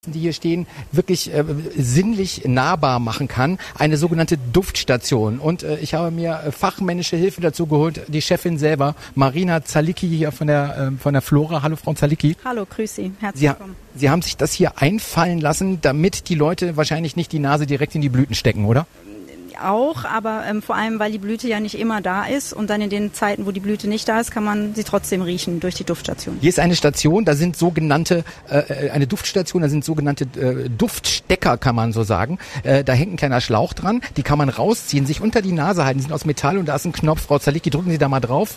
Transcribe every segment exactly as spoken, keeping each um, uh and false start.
die hier stehen, wirklich äh, sinnlich nahbar machen kann. Eine sogenannte Duftstation. Und äh, ich habe mir äh, fachmännische Hilfe dazu geholt. Die Chefin selber, Marina Zalicki hier von der, äh, von der Flora. Hallo Frau Zalicki. Hallo, grüß Sie. Herzlich Sie, willkommen. Sie haben sich das hier einfallen lassen, damit die Leute wahrscheinlich nicht die Nase direkt in die Blüten stecken, oder? Auch, aber ähm, vor allem, weil die Blüte ja nicht immer da ist und dann in den Zeiten, wo die Blüte nicht da ist, kann man sie trotzdem riechen durch die Duftstation. Hier ist eine Station, da sind sogenannte, äh, eine Duftstation, da sind sogenannte äh, Duftstecker, kann man so sagen. Äh, da hängt ein kleiner Schlauch dran, die kann man rausziehen, sich unter die Nase halten, die sind aus Metall und da ist ein Knopf. Frau Zalicki, drücken Sie da mal drauf.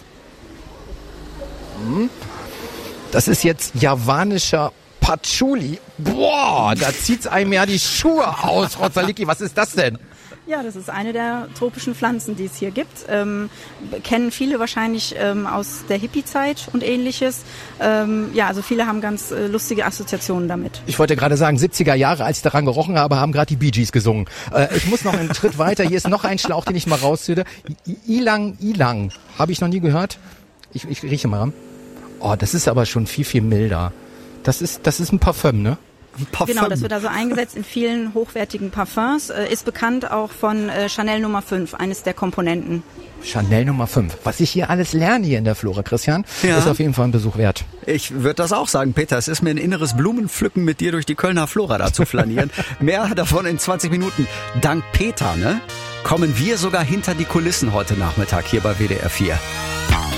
Hm. Das ist jetzt javanischer Patchouli. Boah, da zieht's einem ja die Schuhe aus, Frau Zalicki. Was ist das denn? Ja, das ist eine der tropischen Pflanzen, die es hier gibt. Ähm, kennen viele wahrscheinlich ähm, aus der Hippie-Zeit und Ähnliches. Ähm, ja, also viele haben ganz äh, lustige Assoziationen damit. Ich wollte gerade sagen, siebziger Jahre, als ich daran gerochen habe, haben gerade die Bee Gees gesungen. Äh, ich muss noch einen Schritt weiter. Hier ist noch ein Schlauch, den ich mal rausziehe. Ilang Ilang. Habe ich noch nie gehört. Ich, ich rieche mal. Oh, das ist aber schon viel, viel milder. Das ist, das ist ein Parfüm, ne? Parfüm. Genau, das wird also eingesetzt in vielen hochwertigen Parfums. Äh, ist bekannt auch von äh, Chanel Nummer fünf, eines der Komponenten. Chanel Nummer fünf. Was ich hier alles lerne hier in der Flora, Christian, ja, ist auf jeden Fall ein Besuch wert. Ich würde das auch sagen, Peter. Es ist mir ein inneres Blumenpflücken, mit dir durch die Kölner Flora da zu flanieren. Mehr davon in zwanzig Minuten. Dank Peter, ne, kommen wir sogar hinter die Kulissen heute Nachmittag hier bei W D R vier.